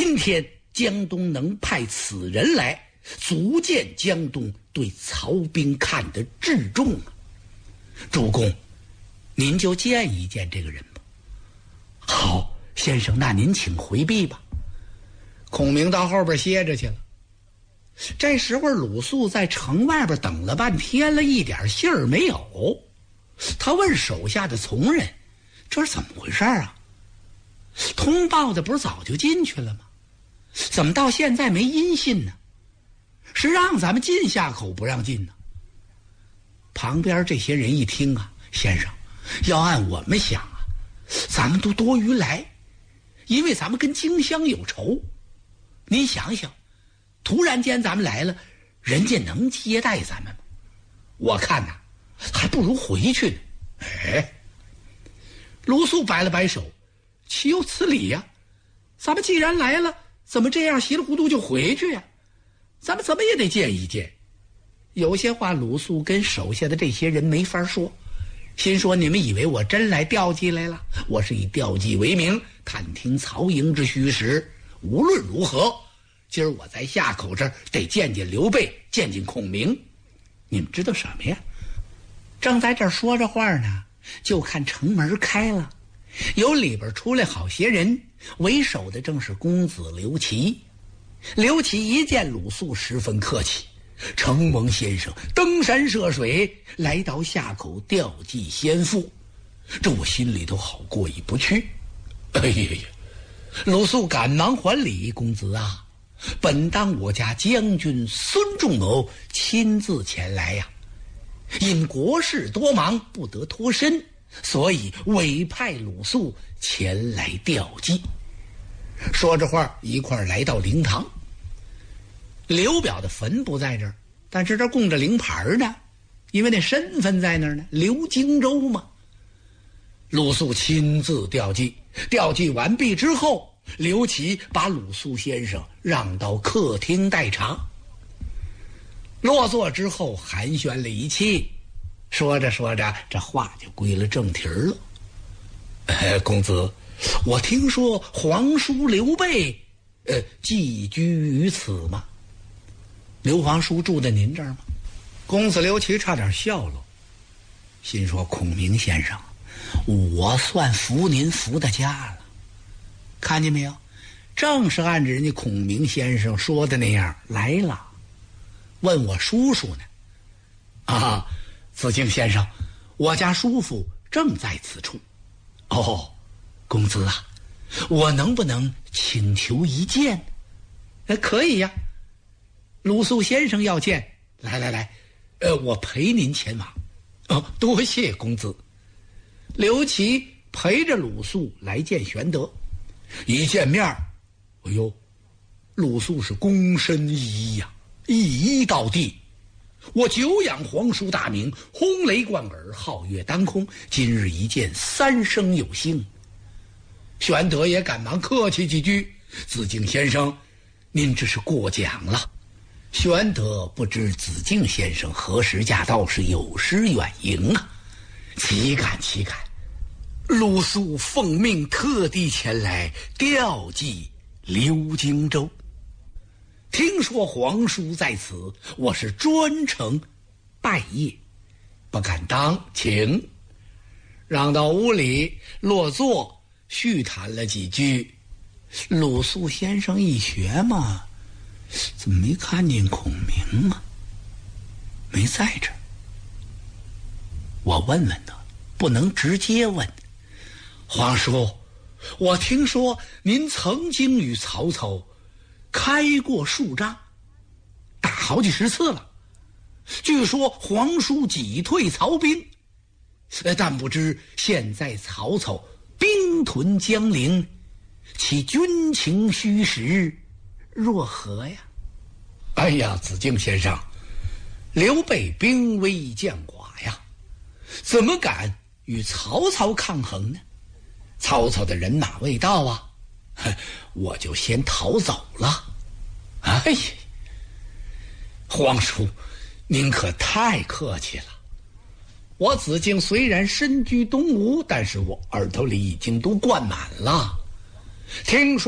今天江东能派此人来，足见江东对曹兵看得至重啊。主公，您就见一见这个人吧。好，先生，那您请回避吧。孔明到后边歇着去了。这时候鲁肃在城外边等了半天了，一点信儿没有。他问手下的从人，这是怎么回事啊？通报的不是早就进去了吗？怎么到现在没音信呢？是让咱们进下口不让进呢？旁边这些人一听啊，先生，要按我们想啊，咱们都多余来，因为咱们跟荆襄有仇。您想想，突然间咱们来了，人家能接待咱们吗？我看呐，还不如回去呢。哎，鲁肃摆了摆手，岂有此理呀！咱们既然来了，怎么这样稀里糊涂就回去呀？咱们怎么也得见一见。有些话鲁肃跟手下的这些人没法说，心说你们以为我真来调剂来了？我是以调剂为名，探听曹营之虚实。无论如何，今儿我在下口这儿得见见刘备，见见孔明。你们知道什么呀？正在这儿说着话呢，就看城门开了，由里边出来好些人，为首的正是公子刘琦。刘琦一见鲁肃，十分客气，承蒙先生登山涉水来到下口调剂先父，这我心里头好过意不去。哎呀呀！鲁肃赶忙还礼，公子啊，本当我家将军孙仲谋亲自前来呀，因国事多忙不得脱身，所以委派鲁肃前来调剂。说着话一块来到灵堂。刘表的坟不在这儿，但是这供着灵牌呢，因为那身份在那儿呢，刘荆州嘛。鲁肃亲自调剂，调剂完毕之后，刘琦把鲁肃先生让到客厅待茶。落座之后寒暄了一气，说着说着，这话就归了正题了。公子，我听说皇叔刘备寄居于此吗？刘皇叔住在您这儿吗？公子刘琦差点笑了，心说孔明先生，我算服您服到家了。看见没有，正是按着人家孔明先生说的那样来了。问我叔叔呢？啊，子敬先生，我家叔父正在此处。哦，公子啊，我能不能请求一见？可以呀。鲁肃先生要见，来，我陪您前往。哦，多谢公子。刘琦陪着鲁肃来见玄德。一见面，哎呦，鲁肃是躬身一揖呀，一揖到地。我久仰皇叔大名，轰雷贯耳，皓月当空，今日一见，三生有幸。玄德也赶忙客气几句，子敬先生，您这是过奖了。玄德不知子敬先生何时驾到，是有失远迎啊，岂敢。鲁肃奉命特地前来调剂刘荆州。听说皇叔在此，我是专程拜谒，不敢当，请。让到屋里落座，叙谈了几句。鲁肃先生一学嘛，怎么没看见孔明啊？没在这儿。我问问他，不能直接问。皇叔，我听说您曾经与曹操开过数仗，打好几十次了。据说皇叔击退曹兵，但不知现在曹操兵屯江陵，其军情虚实若何呀？哎呀，子敬先生，刘备兵微将寡呀，怎么敢与曹操抗衡呢？曹操的人马未到啊，我就先逃走了。哎呀，皇叔，您可太客气了。我子敬虽然身居东吴，但是我耳朵里已经都灌满了。听说